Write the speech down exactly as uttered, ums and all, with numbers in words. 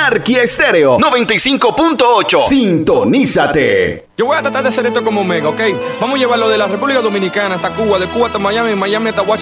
Anarquía Estéreo noventa y cinco punto ocho. Sintonízate. Yo voy a tratar de hacer esto como Omega, ¿ok? Vamos a llevarlo de la República Dominicana hasta Cuba, de Cuba hasta Miami, Miami hasta Washington.